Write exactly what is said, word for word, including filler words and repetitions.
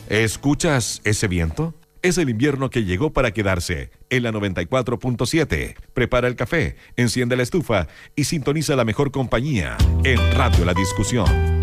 ¿Escuchas ese viento? Es el invierno que llegó para quedarse. En la noventa y cuatro punto siete. Prepara el café, enciende la estufa y sintoniza la mejor compañía en Radio La Discusión.